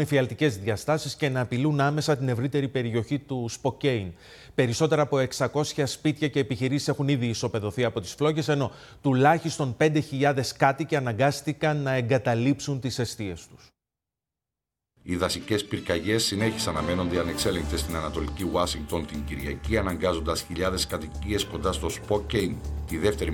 εφιαλτικές διαστάσεις και να απειλούν άμεσα την ευρύτερη περιοχή του Σποκέιν. Περισσότερα από 600 σπίτια και επιχειρήσεις έχουν ήδη ισοπεδωθεί από τις φλόγες, ενώ τουλάχιστον 5.000 κάτοικοι αναγκάστηκαν να εγκαταλείψουν τις εστίες τους. Οι δασικές πυρκαγιές συνέχισαν να μένονται ανεξέλεγκτες στην Ανατολική Ουάσιγκτον την Κυριακή, αναγκάζοντας χιλιάδες κατοικίες κοντά στο Σποκέιν, τη δεύτερη